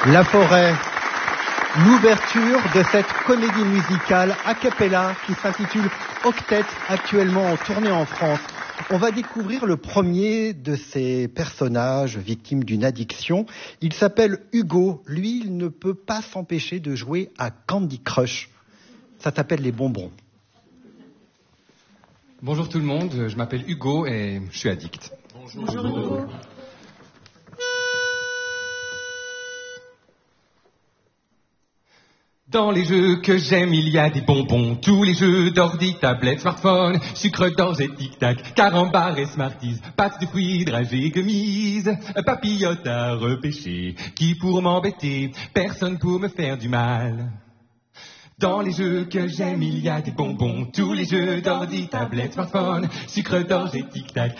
La Forêt, l'ouverture de cette comédie musicale a cappella qui s'intitule Octet, actuellement en tournée en France. On va découvrir le premier de ces personnages victimes d'une addiction. Il s'appelle Hugo. Lui, il ne peut pas s'empêcher de jouer à Candy Crush. Ça s'appelle les bonbons. Bonjour tout le monde, je m'appelle Hugo et je suis addict. Bonjour Hugo. Dans les jeux que j'aime, il y a des bonbons. Tous les jeux d'ordi, tablette, smartphone, sucre d'orge et tic-tac, carambar et smarties, pâtes de fruits, dragées, gummies, papillotes à repêcher. Qui pour m'embêter? Personne pour me faire du mal. Dans les jeux que j'aime, il y a des bonbons. Tous les jeux d'ordi, tablette, smartphone, sucre d'orge et tic-tac,